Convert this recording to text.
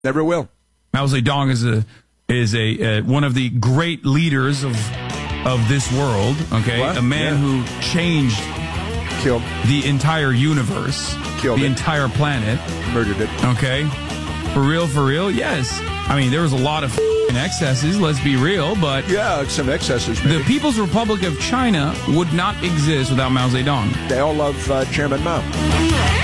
Never will. Mao Zedong is one of the great leaders of this world. Okay, What? a man who changed Killed. the entire universe, Killed the it. entire planet. Murdered it. Okay, for real, yes. I mean, there was a lot of excesses. Let's be real, but Yeah, some excesses. Maybe. the People's Republic of China would not exist without Mao Zedong. They all love Chairman Mao.